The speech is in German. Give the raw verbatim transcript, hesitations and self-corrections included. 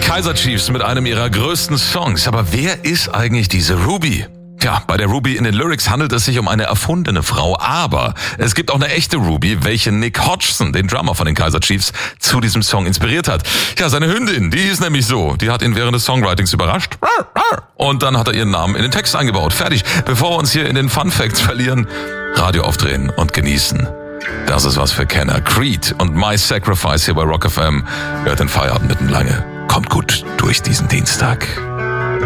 Kaiser Chiefs mit einem ihrer größten Songs. Aber wer ist eigentlich diese Ruby? Tja, bei der Ruby in den Lyrics handelt es sich um eine erfundene Frau, aber es gibt auch eine echte Ruby, welche Nick Hodgson, den Drummer von den Kaiser Chiefs, zu diesem Song inspiriert hat. Ja, seine Hündin, die ist nämlich so, die hat ihn während des Songwritings überrascht und dann hat er ihren Namen in den Text eingebaut. Fertig. Bevor wir uns hier in den Fun Facts verlieren, Radio aufdrehen und genießen. Das ist was für Kenner. Creed und My Sacrifice hier bei Rock F M. Hört den Feierabend mitten lange. Kommt gut durch diesen Dienstag.